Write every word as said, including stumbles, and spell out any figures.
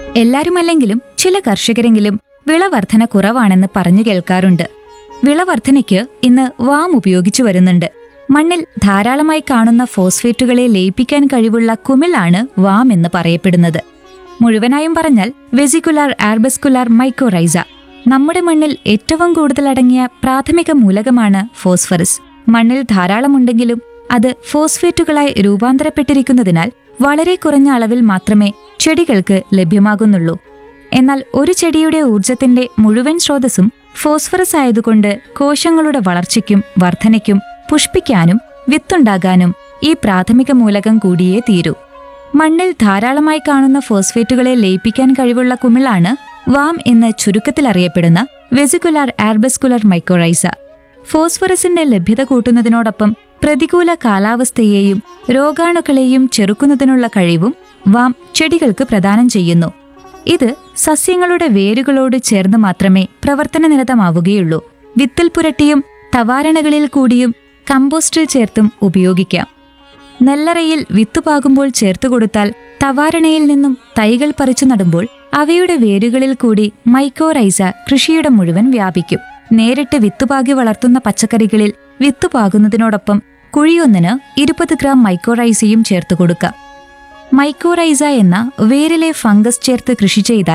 എല്ലാരുമല്ലെങ്കിലും ചില കർഷകരെങ്കിലും വിളവർധന കുറവാണെന്ന് പറഞ്ഞു കേൾക്കാറുണ്ട്. വിളവർധനയ്ക്ക് ഇന്ന് വാം ഉപയോഗിച്ചു വരുന്നുണ്ട്. മണ്ണിൽ ധാരാളമായി കാണുന്ന ഫോസ്ഫേറ്റുകളെ ലയിപ്പിക്കാൻ കഴിവുള്ള കുമിളാണ് വാം എന്ന് പറയപ്പെടുന്നത്. മുഴുവനായും പറഞ്ഞാൽ വെസിക്കുലാർ ആർബസ്കുലാർ മൈക്കോറൈസ. നമ്മുടെ മണ്ണിൽ ഏറ്റവും കൂടുതൽ അടങ്ങിയ പ്രാഥമിക മൂലകമാണ് ഫോസ്ഫറസ്. മണ്ണിൽ ധാരാളമുണ്ടെങ്കിലും അത് ഫോസ്ഫേറ്റുകളായി രൂപാന്തരപ്പെട്ടിരിക്കുന്നതിനാൽ വളരെ കുറഞ്ഞ അളവിൽ മാത്രമേ ചെടികൾക്ക് ലഭ്യമാകുന്നുള്ളൂ. എന്നാൽ ഒരു ചെടിയുടെ ഊർജത്തിന്റെ മുഴുവൻ സ്രോതസ്സും ഫോസ്ഫറസ് ആയതുകൊണ്ട് കോശങ്ങളുടെ വളർച്ചയ്ക്കും വർധനയ്ക്കും പുഷ്പിക്കാനും വിത്തുണ്ടാകാനും ഈ പ്രാഥമിക മൂലകം കൂടിയേ തീരൂ. മണ്ണിൽ ധാരാളമായി കാണുന്ന ഫോസ്ഫേറ്റുകളെ ലയിപ്പിക്കാൻ കഴിവുള്ള കുമിളാണ് വാം എന്ന് ചുരുക്കത്തിൽ അറിയപ്പെടുന്ന വെസിക്കുലാർ ആർബസ്കുലർ മൈക്കോറൈസ. ഫോസ്ഫറസിന്റെ ലഭ്യത കൂട്ടുന്നതിനോടൊപ്പം പ്രതികൂല കാലാവസ്ഥയെയും രോഗാണുക്കളെയും ചെറുക്കുന്നതിനുള്ള കഴിവും വാം ചെടികൾക്ക് പ്രദാനം ചെയ്യുന്നു. ഇത് സസ്യങ്ങളുടെ വേരുകളോട് ചേർന്ന് മാത്രമേ പ്രവർത്തനനിരതമാവുകയുള്ളൂ. വിത്തിൽ പുരട്ടിയും തവാരണകളിൽ കൂടിയും കമ്പോസ്റ്റിൽ ചേർത്തും ഉപയോഗിക്കാം. നെല്ലറയിൽ വിത്തുപാകുമ്പോൾ ചേർത്തുകൊടുത്താൽ തവാരണയിൽ നിന്നും തൈകൾ പറിച്ചു നടുമ്പോൾ അവയുടെ വേരുകളിൽ കൂടി മൈക്കോറൈസ കൃഷിയുടെ മുഴുവൻ വ്യാപിക്കും. നേരിട്ട് വിത്തുപാകി വളർത്തുന്ന പച്ചക്കറികളിൽ വിത്തുപാകുന്നതിനോടൊപ്പം കുഴിയൊന്നിന് ഇരുപത് ഗ്രാം മൈക്കോറൈസയും ചേർത്ത് കൊടുക്കാം. മൈക്കോറൈസ എന്ന വേരിലെ ഫംഗസ് ചേർത്ത് കൃഷി ചെയ്താൽ